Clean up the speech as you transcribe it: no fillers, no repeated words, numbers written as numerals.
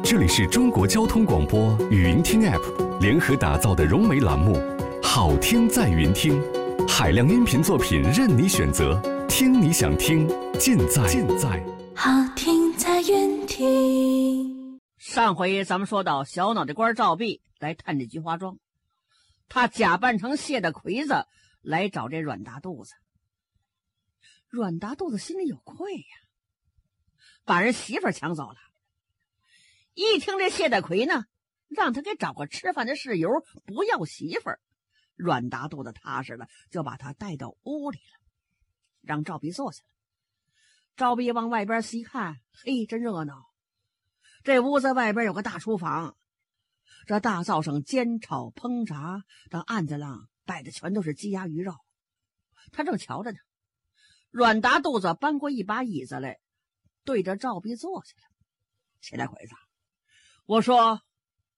这里是中国交通广播语音听 App 联合打造的融媒栏目《好听在云听》，海量音频作品任你选择，听你想听，尽在好听在云听。 上回咱们说到小脑袋瓜赵弼来探这菊花庄，他假扮成谢大魁子来找这阮大肚子。阮大肚子心里有愧呀，把人媳妇儿抢走了。一听这谢大魁呢，让他给找个吃饭的事由，不要媳妇儿，阮大肚子踏实了，就把他带到屋里了，让赵弼坐下了。赵弼往外边细看，嘿，真热闹。这屋子外边有个大厨房，这大灶上煎炒烹炸，这案子上摆的全都是鸡鸭鱼肉。他正瞧着呢，阮大肚子搬过一把椅子来，对着赵弼坐下了。谢大魁子，我说